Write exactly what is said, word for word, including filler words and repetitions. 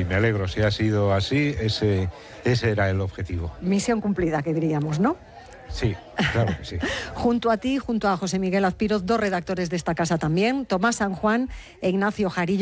me alegro. Si ha sido así, ese, ese era el objetivo. Misión cumplida, que diríamos, ¿no? Sí, claro que sí. Junto a ti, junto a José Miguel Azpiroz, dos redactores de esta casa también, Tomás San Juan e Ignacio Jarillo.